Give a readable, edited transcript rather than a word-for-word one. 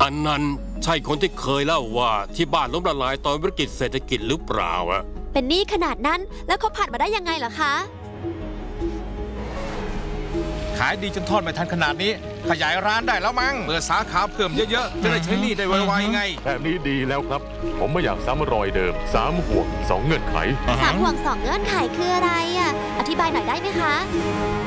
อันนั้นใช่คนที่เคยเล่าว่าที่บ้านล้มละลายตอนวิกฤตเศรษฐกิจหรือเปล่าอะเป็นหนี้ขนาดนั้นแล้วเขาผ่านมาได้ยังไงเหรอคะขายดีจนทอดไม่ทันขนาดนี้ขยายร้านได้แล้วมั้งเปิดสาขาเพิ่มเยอะๆจะได้ใช้หนี้ได้ไวๆไงแบบนี้ดีแล้วครับ ผมไม่อยากซ้ำรอยเดิม3 ห่วง 2 เงื่อนไข 3 ห่วง 2 เงื่อนไขคืออะไรอ่ะอธิบายหน่อยได้ไหมคะ